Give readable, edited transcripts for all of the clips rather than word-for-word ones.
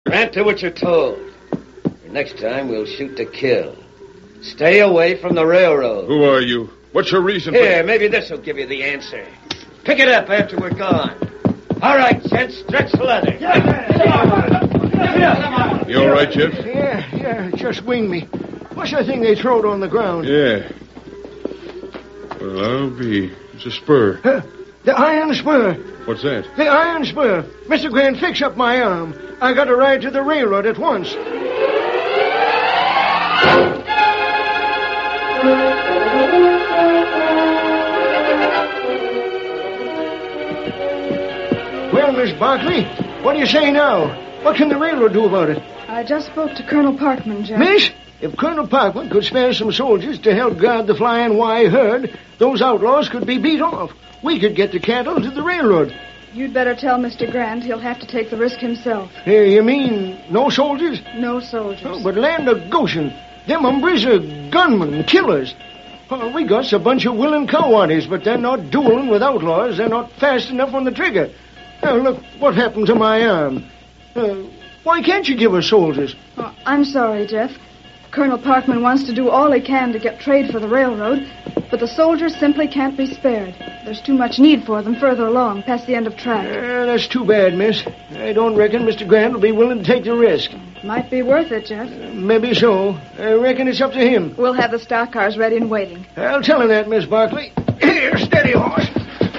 Grant, do what you're told. Next time, we'll shoot to kill. Stay away from the railroad. Who are you? What's your reason Here, maybe this will give you the answer. Pick it up after we're gone. All right, gents, stretch the leather. You all right, Jeff? Yeah, just winged me. What's that thing they throwed on the ground? Yeah. Well, I'll be. It's a spur. The iron spur. What's that? The iron spur. Mr. Grant, fix up my arm. I got to ride to the railroad at once. Well, Miss Barkley, what do you say now? What can the railroad do about it? I just spoke to Colonel Parkman, Jeff. Miss, if Colonel Parkman could spare some soldiers to help guard the Flying Y herd, those outlaws could be beat off. We could get the cattle to the railroad. You'd better tell Mr. Grant he'll have to take the risk himself. You mean no soldiers? No soldiers. Oh, but land of Goshen, them hombres are gunmen, killers. Oh, we got a bunch of willing cowards, but they're not dueling with outlaws. They're not fast enough on the trigger. Now, look what happened to my arm. Why can't you give us soldiers? Oh, I'm sorry, Jeff. Colonel Parkman wants to do all he can to get trade for the railroad, but the soldiers simply can't be spared. There's too much need for them further along, past the end of track. That's too bad, miss. I don't reckon Mr. Grant will be willing to take the risk. Might be worth it, Jeff. Maybe so. I reckon it's up to him. We'll have the stock cars ready and waiting. I'll tell him that, Miss Barkley. Here, steady, horse.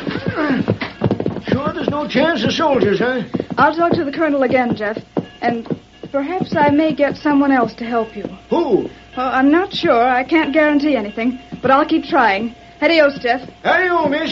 Sure there's no chance of soldiers, huh? I'll talk to the colonel again, Jeff, and perhaps I may get someone else to help you. Who? Well, I'm not sure. I can't guarantee anything, but I'll keep trying. Adios, Jeff. Adios, miss.